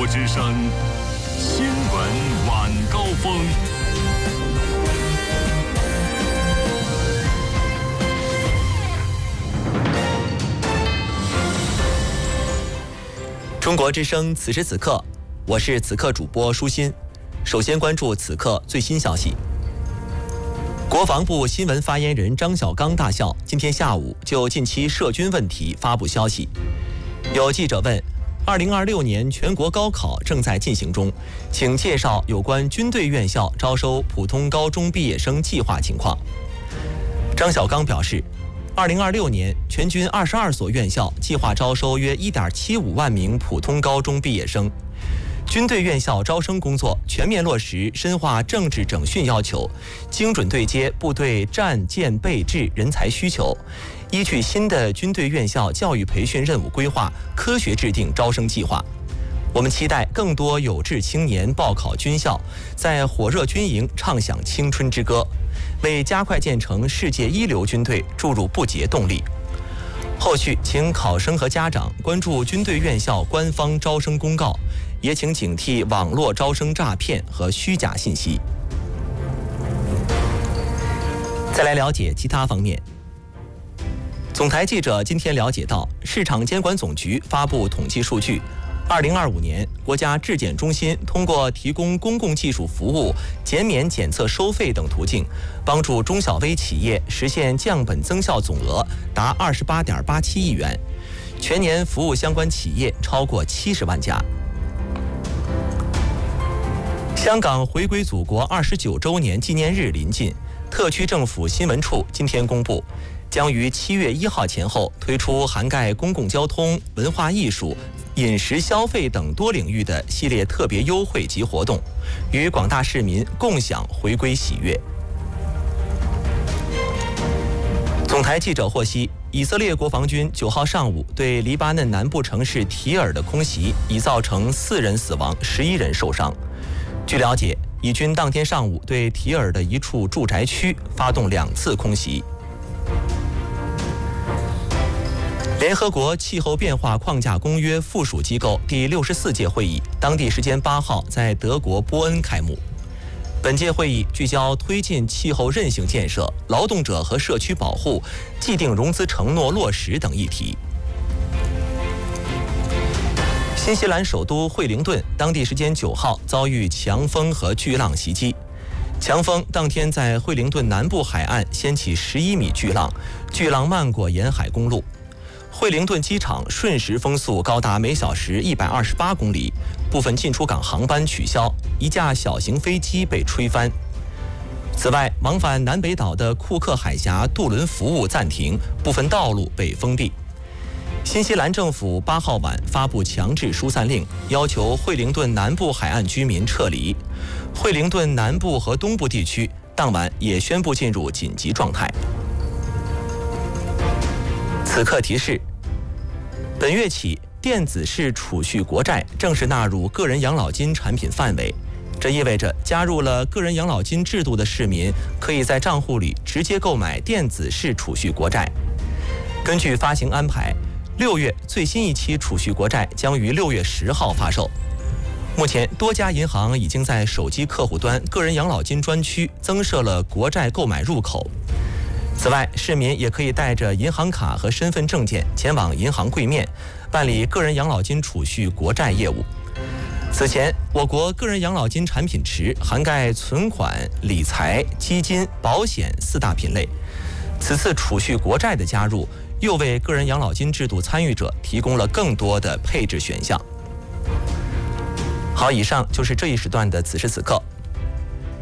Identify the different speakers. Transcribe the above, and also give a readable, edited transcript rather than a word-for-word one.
Speaker 1: 之声新闻晚高峰。
Speaker 2: 中国之声此时此刻，我是此刻主播舒心。首先关注此刻最新消息。国防部新闻发言人张小刚大校今天下午就近期涉军问题发布消息。有记者问，2026年全国高考正在进行中，请介绍有关军队院校招收普通高中毕业生计划情况。张小刚表示，2026年全军22所院校计划招收约1.75万名普通高中毕业生。军队院校招生工作全面落实深化政治整训要求，精准对接部队战建备制人才需求，依据新的军队院校教育培训任务规划，科学制定招生计划。我们期待更多有志青年报考军校，在火热军营唱响青春之歌，为加快建成世界一流军队注入不竭动力。后续请考生和家长关注军队院校官方招生公告，也请警惕网络招生诈骗和虚假信息。再来了解其他方面。总台记者今天了解到，市场监管总局发布统计数据，2025年国家质检中心通过提供公共技术服务、减免检测收费等途径，帮助中小微企业实现降本增效总额达28.87亿元，全年服务相关企业超过70万家。香港回归祖国29周年纪念日临近，特区政府新闻处今天公布，将于7月1号前后推出涵盖公共交通、文化艺术、饮食消费等多领域的系列特别优惠及活动，与广大市民共享回归喜悦。总台记者获悉，以色列国防军9号上午对黎巴嫩南部城市提尔的空袭，已造成4人死亡、11人受伤。据了解，以军当天上午对提尔的一处住宅区发动2次空袭。联合国气候变化框架公约附属机构第64届会议，当地时间8号在德国波恩开幕。本届会议聚焦推进气候韧性建设、劳动者和社区保护、既定融资承诺落实等议题。新西兰首都惠灵顿当地时间9号遭遇强风和巨浪袭击，强风当天在惠灵顿南部海岸掀起11米巨浪，巨浪漫过沿海公路。惠灵顿机场瞬时风速高达每小时128公里，部分进出港航班取消，一架小型飞机被吹翻。此外，往返南北岛的库克海峡渡轮服务暂停，部分道路被封闭。新西兰政府8号晚发布强制疏散令，要求惠灵顿南部海岸居民撤离。惠灵顿南部和东部地区当晚也宣布进入紧急状态。此刻提示：本月起，电子式储蓄国债正式纳入个人养老金产品范围。这意味着加入了个人养老金制度的市民，可以在账户里直接购买电子式储蓄国债。根据发行安排，6月最新一期储蓄国债将于6月10号发售。目前，多家银行已经在手机客户端个人养老金专区增设了国债购买入口。此外，市民也可以带着银行卡和身份证件前往银行柜面，办理个人养老金储蓄国债业务。此前，我国个人养老金产品池涵盖存款、理财、基金、保险4大品类。此次储蓄国债的加入，又为个人养老金制度参与者提供了更多的配置选项。好，以上就是这一时段的此时此刻。